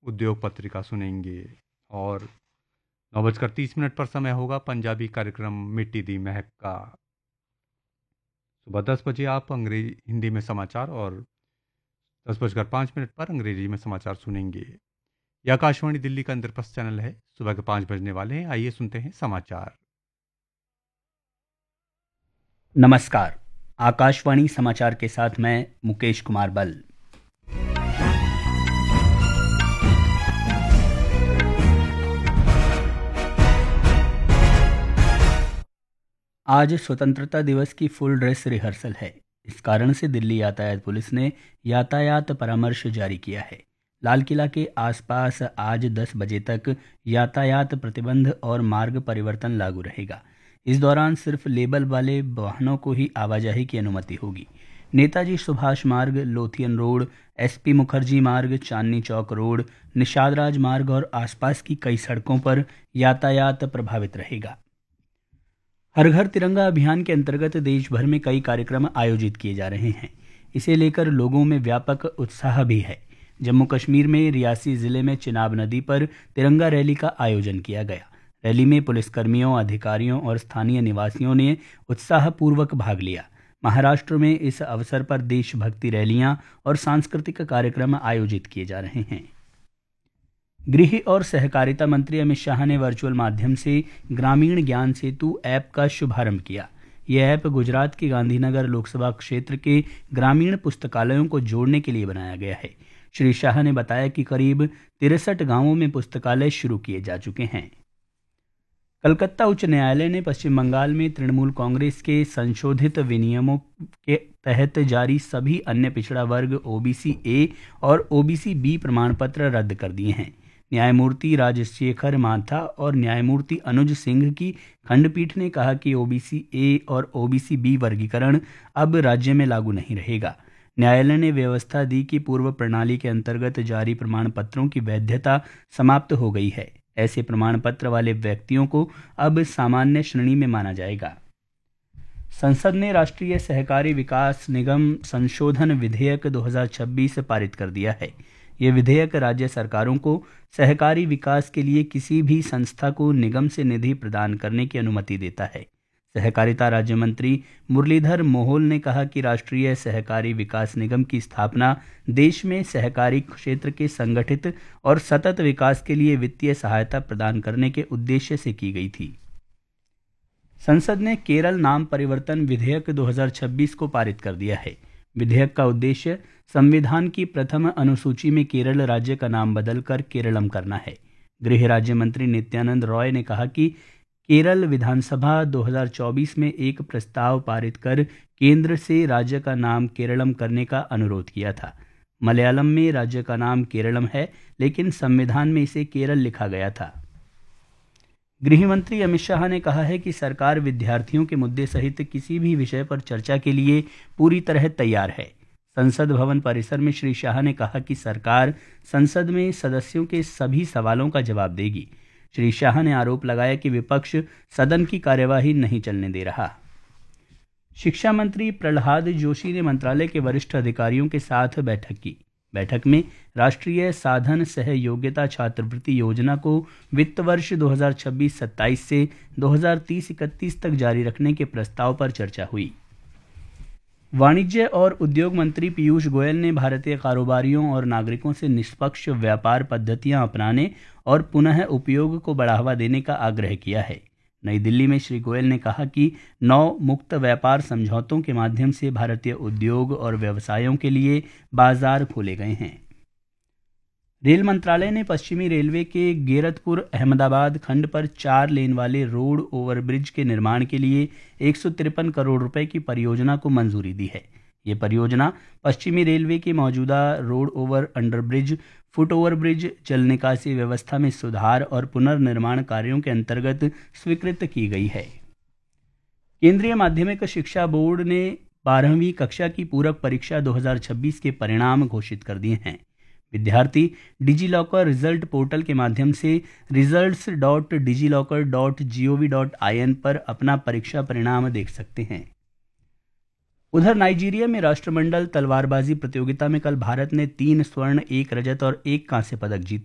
उद्योग पत्रिका सुनेंगे और 9:30 पर समय होगा पंजाबी कार्यक्रम मिट्टी दी महक का। सुबह 10 बजे आप हिंदी में समाचार और 10:05 पर अंग्रेजी में समाचार सुनेंगे। यह आकाशवाणी दिल्ली का इंद्रप्रस्थ चैनल है। सुबह के 5 बजने वाले हैं। आइए सुनते हैं समाचार। नमस्कार, आकाशवाणी समाचार के साथ मैं मुकेश कुमार बल। आज स्वतंत्रता दिवस की फुल ड्रेस रिहर्सल है। इस कारण से दिल्ली यातायात पुलिस ने यातायात परामर्श जारी किया है। लाल किला के आसपास आज 10 बजे तक यातायात प्रतिबंध और मार्ग परिवर्तन लागू रहेगा। इस दौरान सिर्फ लेबल वाले वाहनों को ही आवाजाही की अनुमति होगी। नेताजी सुभाष मार्ग, लोथियन रोड, एसपी मुखर्जी मार्ग, चांदनी चौक रोड, निषाद राज मार्ग और आसपास की कई सड़कों पर यातायात प्रभावित रहेगा। हर घर तिरंगा अभियान के अंतर्गत देश भर में कई कार्यक्रम आयोजित किए जा रहे हैं। इसे लेकर लोगों में व्यापक उत्साह भी है। जम्मू कश्मीर में रियासी जिले में चिनाब नदी पर तिरंगा रैली का आयोजन किया गया। रैली में पुलिसकर्मियों, अधिकारियों और स्थानीय निवासियों ने उत्साहपूर्वक भाग लिया। महाराष्ट्र में इस अवसर पर देशभक्ति रैलियां और सांस्कृतिक कार्यक्रम आयोजित किए जा रहे हैं। गृह और सहकारिता मंत्री अमित शाह ने वर्चुअल माध्यम से ग्रामीण ज्ञान सेतु ऐप का शुभारंभ किया। यह ऐप गुजरात के गांधीनगर लोकसभा क्षेत्र के ग्रामीण पुस्तकालयों को जोड़ने के लिए बनाया गया है। श्री शाह ने बताया कि करीब 63 गांवों में पुस्तकालय शुरू किए जा चुके हैं। कलकत्ता उच्च न्यायालय ने पश्चिम बंगाल में तृणमूल कांग्रेस के संशोधित विनियमों के तहत जारी सभी अन्य पिछड़ा वर्ग ओबीसी ए और ओबीसी बी प्रमाण पत्र रद्द कर दिए हैं। न्यायमूर्ति राजशेखर माथा और न्यायमूर्ति अनुज सिंह की खंडपीठ ने कहा कि ओबीसी ए और ओबीसी बी वर्गीकरण अब राज्य में लागू नहीं रहेगा। न्यायालय ने व्यवस्था दी कि पूर्व प्रणाली के अंतर्गत जारी प्रमाण पत्रों की वैधता समाप्त हो गई है। ऐसे प्रमाण पत्र वाले व्यक्तियों को अब सामान्य श्रेणी में माना जाएगा। संसद ने राष्ट्रीय सहकारी विकास निगम संशोधन विधेयक 2026 पारित कर दिया है। यह विधेयक राज्य सरकारों को सहकारी विकास के लिए किसी भी संस्था को निगम से निधि प्रदान करने की अनुमति देता है। सहकारिता राज्य मंत्री मुरलीधर मोहोल ने कहा कि राष्ट्रीय सहकारी विकास निगम की स्थापना देश में सहकारी क्षेत्र के संगठित और सतत विकास के लिए वित्तीय सहायता प्रदान करने के उद्देश्य से की गई थी। संसद ने केरल नाम परिवर्तन विधेयक 2026 को पारित कर दिया है। विधेयक का उद्देश्य संविधान की प्रथम अनुसूची में केरल राज्य का नाम बदलकर केरलम करना है। गृह राज्य मंत्री नित्यानंद रॉय ने कहा कि केरल विधानसभा 2024 में एक प्रस्ताव पारित कर केंद्र से राज्य का नाम केरलम करने का अनुरोध किया था। मलयालम में राज्य का नाम केरलम है, लेकिन संविधान में इसे केरल लिखा गया था। गृह मंत्री अमित शाह ने कहा है कि सरकार विद्यार्थियों के मुद्दे सहित किसी भी विषय पर चर्चा के लिए पूरी तरह तैयार है। संसद भवन परिसर में श्री शाह ने कहा कि सरकार संसद में सदस्यों के सभी सवालों का जवाब देगी। श्री शाह ने आरोप लगाया कि विपक्ष सदन की कार्यवाही नहीं चलने दे रहा। शिक्षा मंत्री प्रहलाद जोशी ने मंत्रालय के वरिष्ठ अधिकारियों के साथ बैठक की। बैठक में राष्ट्रीय साधन सह योग्यता छात्रवृत्ति योजना को वित्त वर्ष 2026-27 से 2030-31 तक जारी रखने के प्रस्ताव पर चर्चा हुई। वाणिज्य और उद्योग मंत्री पीयूष गोयल ने भारतीय कारोबारियों और नागरिकों से निष्पक्ष व्यापार पद्धतियां अपनाने और पुनः उपयोग को बढ़ावा देने का आग्रह किया है। नई दिल्ली में श्री गोयल ने कहा कि 9 मुक्त व्यापार समझौतों के माध्यम से भारतीय उद्योग और व्यवसायों के लिए बाजार खोले गए हैं। रेल मंत्रालय ने पश्चिमी रेलवे के गेरतपुर अहमदाबाद खंड पर 4 लेन वाले रोड ओवरब्रिज के निर्माण के लिए 153 करोड़ रुपए की परियोजना को मंजूरी दी है। ये परियोजना पश्चिमी रेलवे के मौजूदा road over underbridge, foot overbridge, जल निकासी व्यवस्था में सुधार और पुनर्निर्माण कार्यों के अंतर्गत स्वीकृत की गई है। केंद्रीय माध्यमिक शिक्षा बोर्ड ने 12वीं कक्षा की पूरक परीक्षा 2026 के परिणाम घोषित कर दिए हैं। विद्यार्थी डिजीलॉकर रिजल्ट पोर्टल के माध्यम से results.digilokar.gov.in पर अपना परीक्षा परिणाम देख सकते हैं। उधर नाइजीरिया में राष्ट्रमंडल तलवारबाजी प्रतियोगिता में कल भारत ने 3 स्वर्ण, 1 रजत और 1 कांस्य पदक जीते।